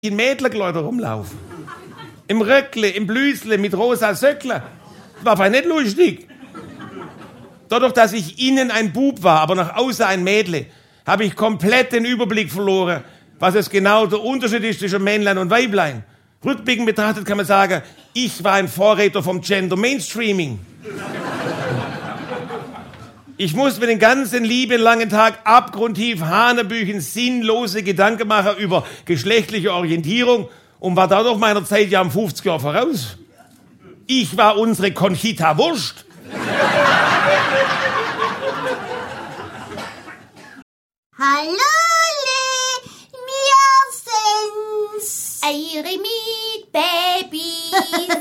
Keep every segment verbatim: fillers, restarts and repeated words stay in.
in Mädlerkleider rumlaufen. Im Röckle, im Blüsle, mit rosa Söckle. War aber nicht lustig. Dadurch, dass ich innen ein Bub war, aber nach außen ein Mädle, habe ich komplett den Überblick verloren, was es genau der Unterschied ist zwischen Männlein und Weiblein. Rückblickend betrachtet kann man sagen, ich war ein Vorreiter vom Gender Mainstreaming. Ich muss mir den ganzen lieben langen Tag abgrundtief hanebüchen sinnlose Gedanken machen über geschlechtliche Orientierung und war dadurch meiner Zeit ja um fünfzig Jahre voraus. Ich war unsere Conchita Wurst. Hallöle, wir sind's. Eure Mietbabys.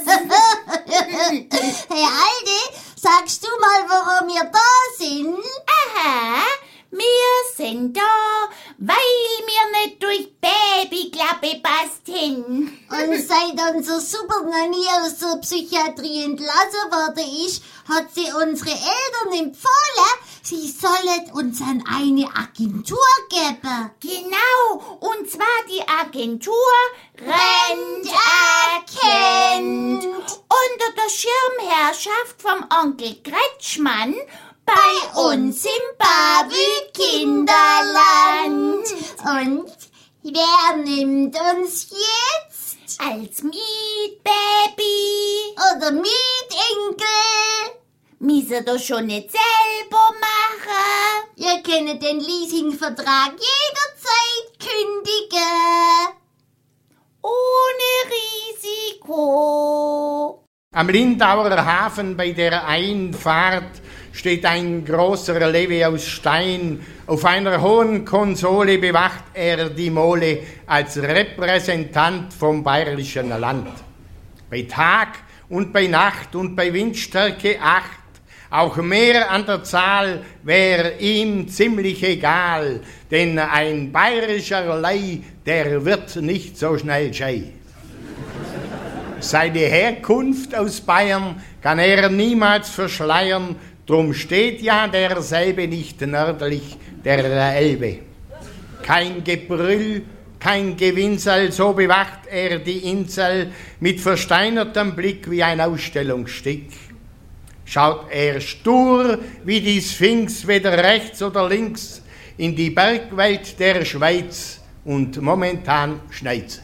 Hey Alde, sagst du mal, warum wir da sind? Aha, wir sind da, weil wir nicht durch Babyklappe passten. Und seit unser Super Nanny aus der Psychiatrie entlassen worden ist, hat sie unsere Eltern empfohlen, sie sollen uns an eine Agentur geben. Genau, und zwar die Agentur Rent erkennt. Unter der Schirmherrschaft vom Onkel Kretschmann bei uns im Barbie-Kinderland. Und wer nimmt uns jetzt? Als Mietbaby. Oder Mietenkel? Müssen doch schon nicht selber machen. Ihr könnt den Leasingvertrag jederzeit kündigen. Ohne Risiko. Am Lindauer Hafen bei der Einfahrt steht ein großer Lewe aus Stein. Auf einer hohen Konsole bewacht er die Mole als Repräsentant vom bayerischen Land. Bei Tag und bei Nacht und bei Windstärke acht, auch mehr an der Zahl wär ihm ziemlich egal, denn ein bayerischer Lei, der wird nicht so schnell schei. Seine Herkunft aus Bayern kann er niemals verschleiern, drum steht ja derselbe nicht nördlich der Elbe. Kein Gebrüll, kein Gewinsel, so bewacht er die Insel mit versteinertem Blick wie ein Ausstellungsstück. Schaut er stur wie die Sphinx, weder rechts oder links, in die Bergwelt der Schweiz und momentan schneit's.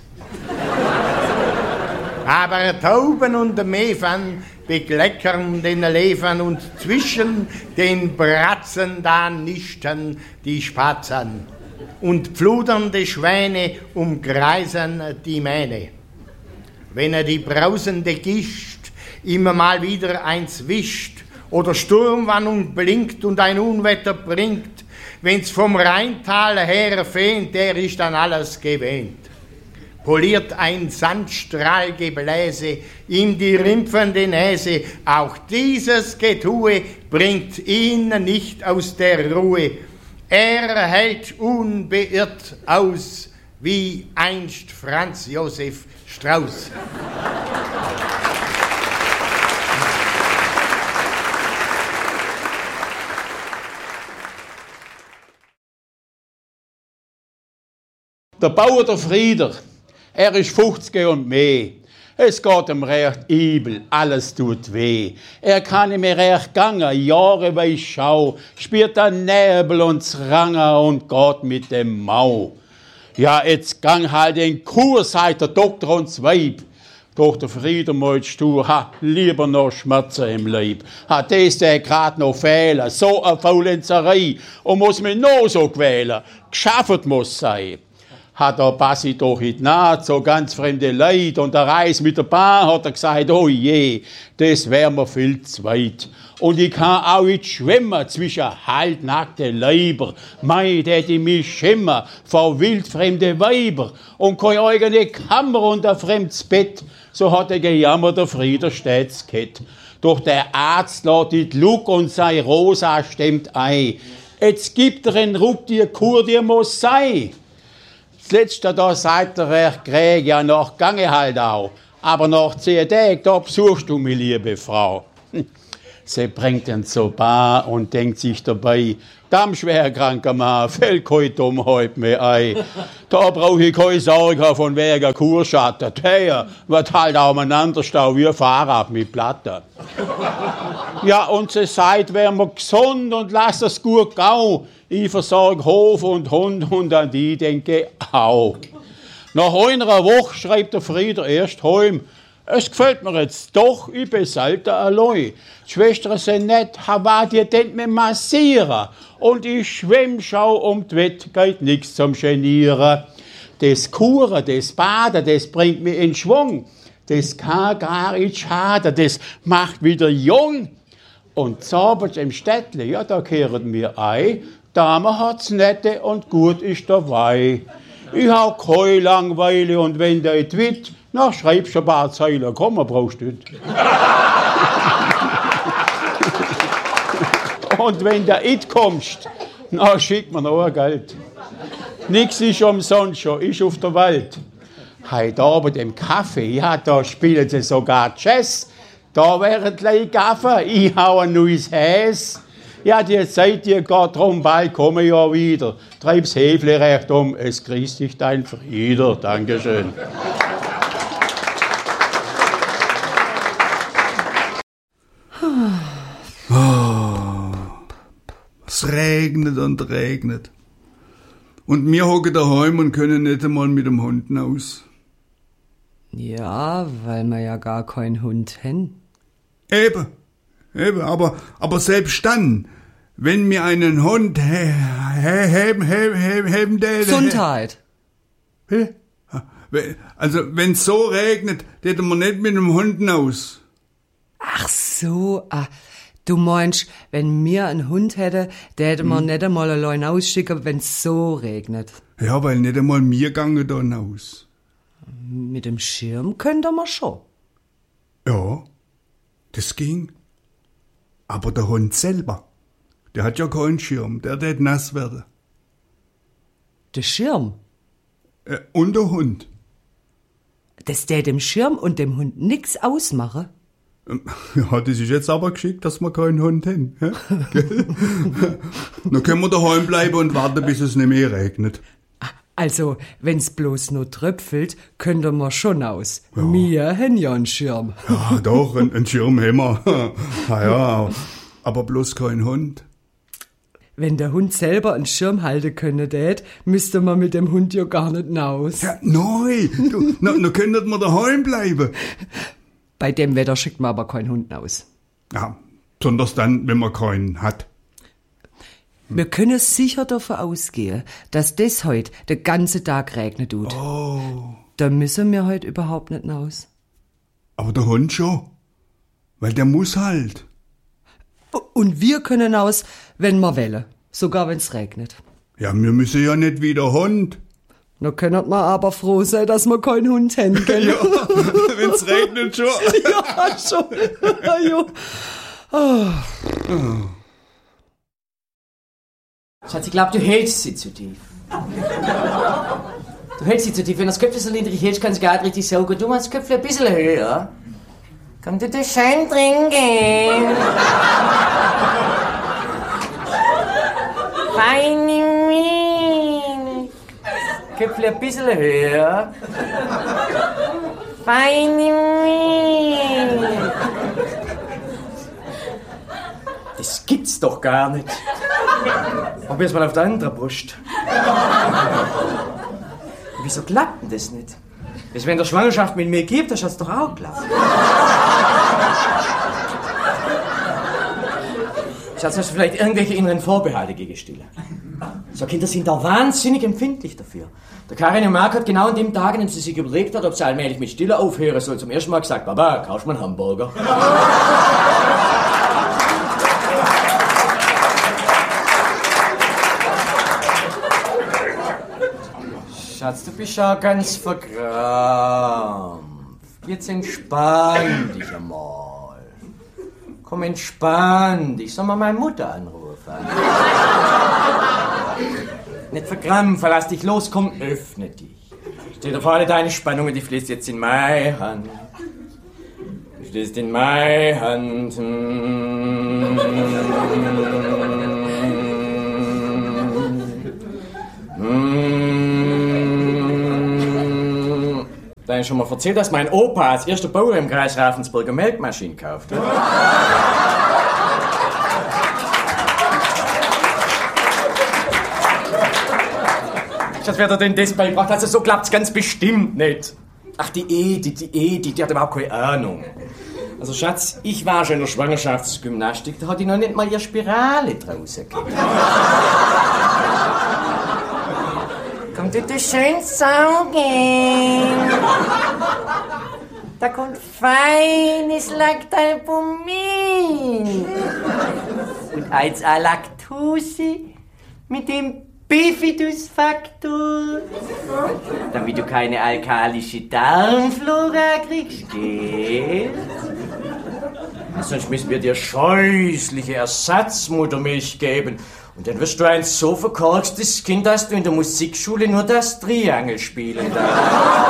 Aber Tauben und Mefen bekleckern den Levern und zwischen den Bratzen da nischten die Spatzen und pfludernde Schwäne umkreisen die Mähne. Wenn er die brausende Gischt immer mal wieder eins wischt oder Sturmwarnung blinkt und ein Unwetter bringt, wenn's vom Rheintal her fehnt, der ist an alles gewöhnt. Poliert ein Sandstrahlgebläse ihm die rümpfende Näse, auch dieses Getue bringt ihn nicht aus der Ruhe. Er hält unbeirrt aus, wie einst Franz Josef Strauß. Der Bauer, der Frieder, er ist fünfzig und mehr. Es geht ihm recht übel, alles tut weh. Er kann nicht mehr recht gangen, Jahre weiß schau, spürt den Nebel und das Rangen und geht mit dem Mau. Ja, jetzt gang halt den Kurs, sagt der Doktor und das Weib. Doch der Frieder meinst du, ha, lieber noch Schmerzen im Leib. Ha, das der grad noch fehlen, so eine Faulenzerei. Und muss mich noch so quälen, geschafft muss sein. Hat er pass ich doch in die Naht, so ganz fremde Leute. Und der Reis mit der Bahn hat er gesagt, oh je, das wär mir viel zu weit. Und ich kann auch nicht schwimmen zwischen halbnackten Leiber. Mei, der die mich schimmer vor wildfremde Weiber. Und keine eigene Kammer und ein fremdes Bett. So hat er gejammert, der Frieder stets kett. Doch der Arzt lässt die Luck und sei Rosa stemmt ein. Jetzt gibt er einen Ruck, die Kur, die muss sein. Das Letzte da sagt der Herr Gräg, ja, nach gange halt auch. Aber nach zehn Tagen, da besuchst du mich, liebe Frau. Sie bringt ihn zur Bar und denkt sich dabei, Darmschwerkranker Mann, fällt kein Dummheit mehr ein. Da brauche ich keine Sorge von wegen Kurschatten. Der wird halt umeinander stehen wie ein Fahrrad mit Platten. Ja, und sie sagt, werden wir gesund und lasst es gut gehen. Ich versorge Hof und Hund und an die denke auch. Nach einer Woche schreibt der Frieder erst heim. Es gefällt mir jetzt doch, ich bin selten allein. Die Schwestern sind nett, aber die den mir massieren. Und ich schwimm schau um die Wette, geht nix zum Genieren. Das Kuren, das Baden, das bringt mich in Schwung. Das kann gar nicht schaden, das macht wieder jung. Und zaubert im Städtle, ja, da kehren wir ein. Dame hat's nette und gut ist dabei. Ich hab keine Langeweile und wenn der it wit, na, schreibst du ein paar Zeilen, komm, man brauchst du nicht. Und wenn der it kommst, na, schick mir noch ein Geld. Nix ist umsonst schon, ist auf der Welt. Heute Abend im Kaffee, ja, da spielen sie sogar Jazz. Da wären gleich Gaffer, ich hau ein neues Häs. Ja, die Zeit, die geht drum, bald komme ich ja wieder. Treib's Häfle recht um, es grüßt dich dein Frieder. Dankeschön. Oh, es regnet und regnet. Und wir hocken daheim und können nicht einmal mit dem Hund aus. Ja, weil wir ja gar keinen Hund haben. Eben, eben, aber, aber selbst dann, wenn wir einen Hund haben, haben, haben, haben, der... Gesundheit. Hä? Also, wenn es so regnet, hätten wir nicht mit dem Hund aus. Ach so, ah, du meinst, wenn wir einen Hund hätten, der hätte man hm. nicht einmal allein ausschicken, wenn es so regnet. Ja, weil nicht einmal wir gangen dann aus. Mit dem Schirm könnte man schon. Ja, das ging. Aber der Hund selber, der hat ja keinen Schirm, der wird nass werden. Der Schirm? Äh, und der Hund. Das der dem Schirm und dem Hund nix ausmachen? Ja, das ist jetzt aber geschickt, dass wir keinen Hund haben. Dann können wir daheim bleiben und warten, bis es nicht mehr regnet. Also, wenn's bloß nur tröpfelt, könnte man schon aus. Ja. Wir haben ja einen Schirm. Ja, doch, einen, einen Schirm haben wir. Ja, ja, aber bloß kein Hund. Wenn der Hund selber einen Schirm halten könnte, Dad, müsste man mit dem Hund ja gar nicht hinaus. Ja, nein, du, na, na könnten wir daheim bleiben. Bei dem Wetter schickt man aber keinen Hund aus. Ja, besonders dann, wenn man keinen hat. Wir können sicher davon ausgehen, dass das heute den ganzen Tag regnet tut. Oh. Da müssen wir heute überhaupt nicht hinaus. Aber der Hund schon. Weil der muss halt. Und wir können aus, wenn wir wollen. Sogar wenn es regnet. Ja, wir müssen ja nicht wie der Hund. Da können wir aber froh sein, dass wir keinen Hund haben. Ja, wenn es regnet schon. Ja, schon. Ja. Oh. Oh. Schatz, ich glaube, du hältst sie zu tief. Du hältst sie zu tief. Wenn das Köpfchen so niedrig hältst, kann es gar nicht richtig saugen. Du machst das Köpfchen ein bisschen höher. Komm, du das schön trinken. Feine Milch. Köpfchen ein bisschen höher. Feine Milch. Das gibt's doch gar nicht. Probier's mal auf der anderen Brust. Wieso klappt denn das nicht? Das wenn der Schwangerschaft mit mir gibt, das hat's doch auch geklappt. Schatz, hast du vielleicht irgendwelche inneren Vorbehalte gegen Stille? So Kinder sind da wahnsinnig empfindlich dafür. Der Karin und Mark hat genau an dem Tag, in dem sie sich überlegt hat, ob sie allmählich mit Stille aufhören soll, zum ersten Mal gesagt, Baba, kaufst du mal einen Hamburger? Schatz, du bist ja ganz verkrampft. Jetzt entspann dich einmal. Komm, entspann dich. Soll mal meine Mutter anrufen? Nicht verkrampfen, lass dich los, komm, öffne dich. Stell dir vor, alle deine Spannungen, die fließt jetzt in meine Hand. Die fließt in meine Hand. Da ich schon mal erzählt, dass mein Opa als erster Bauer im Kreis Ravensburger Melkmaschinen kauft. Das wird er denn das beigebracht? Also so klappt's ganz bestimmt nicht. Ach, die Edith, die Edith, die hat überhaupt keine Ahnung. Also Schatz, ich war schon in der Schwangerschaftsgymnastik, da hat die noch nicht mal ihre Spirale draußen gegeben. Komm, du, du schön saugen. Da kommt feines Lactalbumin. Und eins à Laktose mit dem Bifidusfaktor, damit du keine alkalische Darmflora kriegst, gell? Sonst müssen wir dir scheußliche Ersatzmuttermilch geben. Und dann wirst du ein so verkorkstes Kind, dass du in der Musikschule nur das Triangel spielen darfst.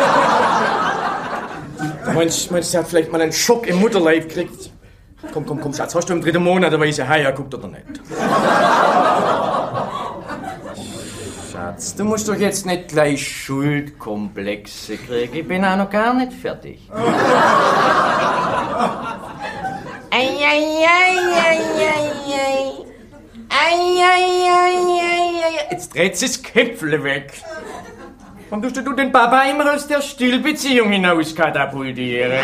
Du meinst, meinst, du hat vielleicht mal einen Schock im Mutterleib gekriegt? Komm, komm, komm, Schatz, hast du im dritten Monat eine weiße Haie geguckt oder nicht? Schatz, du musst doch jetzt nicht gleich Schuldkomplexe kriegen. Ich bin auch noch gar nicht fertig. Ei, ei, ei, ei, ei, ei. Ei, ei, ei, ei, ei. Jetzt dreht sie das Köpfle weg. Warum tust du den Papa immer aus der Stillbeziehung hinaus katapultieren?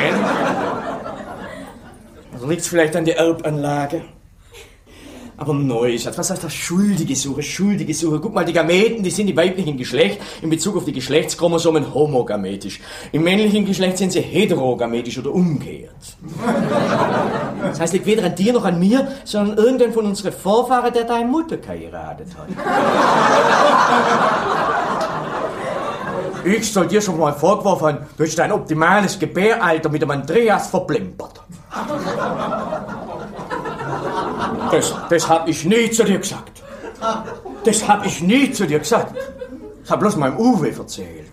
Also liegt's vielleicht an der Erbanlage? Aber neu, Schatz, was heißt das? Schuldige Suche, schuldige Suche. Guck mal, die Gameten, die sind im weiblichen Geschlecht in Bezug auf die Geschlechtschromosomen homogametisch. Im männlichen Geschlecht sind sie heterogametisch oder umgekehrt. Das heißt, liegt weder an dir noch an mir, sondern irgendein von unseren Vorfahren, der deine Mutter geheiratet hat. Ich soll dir schon mal vorgeworfen haben, du hast dein optimales Gebäralter mit dem Andreas verplempert. Das, das hab ich nie zu dir gesagt. Das hab ich nie zu dir gesagt. Das hab bloß meinem Uwe erzählt.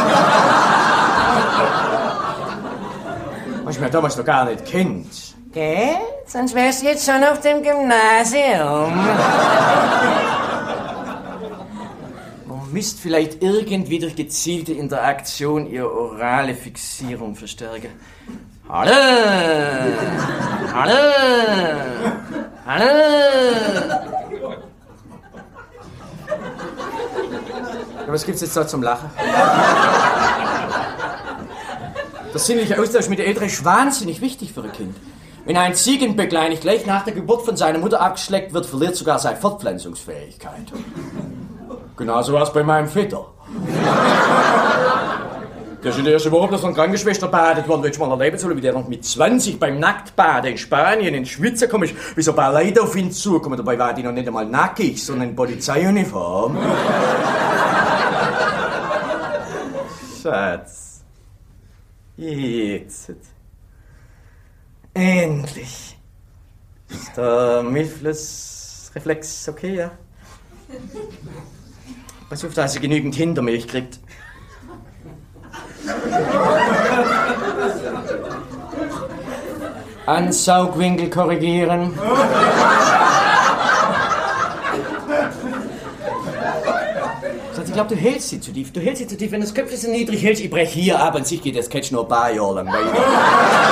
Was ich mir damals noch gar nicht kennt. Gell? Sonst wärst du jetzt schon auf dem Gymnasium. Man müsst vielleicht irgendwie durch gezielte Interaktion ihre orale Fixierung verstärken. Hallo! Hallo! Hallo! Ja, was gibt's jetzt da zum Lachen? Der sinnliche Austausch mit der Eltern ist wahnsinnig wichtig für ein Kind. Wenn ein Ziegenböcklein nicht gleich nach der Geburt von seiner Mutter abgeschleckt wird, verliert sogar seine Fortpflanzungsfähigkeit. Genauso war es bei meinem Vetter. Der ist in der ersten Woche bloß von Krankenschwester badet worden, wenn ich mal erleben soll, wie der noch mit zwanzig beim Nacktbaden in Spanien in Schwitzen komme, wie so ein paar Leute auf ihn zukommen. Dabei war die noch nicht einmal nackig, sondern in Polizeiuniform. Schatz. Jetzt. Endlich. Ist der Milchflussreflex okay, ja? Pass auf, dass sie genügend Hintermilch kriegt. Ansaugwinkel korrigieren. Ich glaube, du hältst sie zu tief. Du hältst sie zu tief. Wenn das Köpfchen so niedrig hältst, ich brech hier ab und sich geht das Catch noch ein paar Jahre lang weiter.